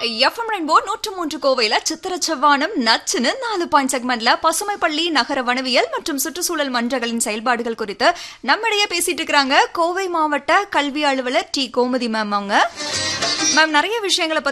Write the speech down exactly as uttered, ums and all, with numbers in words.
FM rainbow நூற்று மூன்று கோவையில சித்திர செவ்வானம் நச்சுன்னு நாலு பாயிண்ட் செக்மெண்ட்ல பசுமை பள்ளி நகர வனவியல் மற்றும் சுற்றுச்சூழல் மன்றங்களின் செயல்பாடுகள் குறித்து நம்மிடையே பேசிட்டு இருக்கிறாங்க கோவை மாவட்ட கல்வி அலுவலர் டி கோமதி மேம். அவங்க மேம் நிறைய விஷயங்களை